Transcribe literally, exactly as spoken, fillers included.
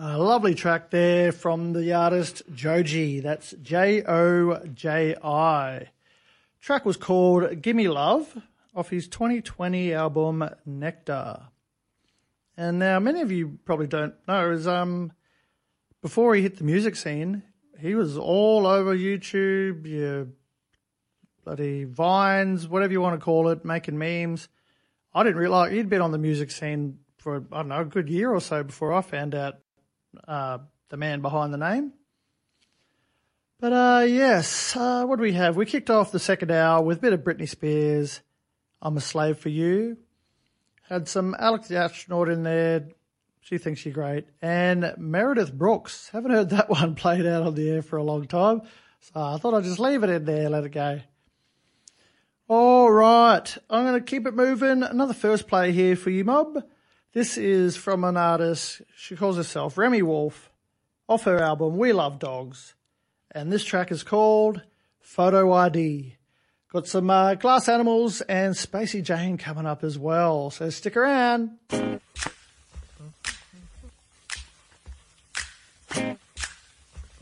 A lovely track there from the artist Joji. That's J O J I. Track was called Gimme Love off his twenty twenty album Nectar. And now many of you probably don't know is um before he hit the music scene, he was all over YouTube, your bloody Vines, whatever you want to call it, making memes. I didn't realise he'd been on the music scene for, I don't know, a good year or so before I found out uh, the man behind the name. But, uh, yes, uh, what do we have? We kicked off the second hour with a bit of Britney Spears, I'm a Slave for You. Had some Alex the Astronaut in there. She thinks she's great. And Meredith Brooks. Haven't heard that one played out on the air for a long time. So I thought I'd just leave it in there, let it go. All right. I'm going to keep it moving. Another first play here for you, mob. This is from an artist. She calls herself Remy Wolf, off her album We Love Dogs. And this track is called Photo I D. Got some uh, Glass Animals and Spacey Jane coming up as well. So stick around.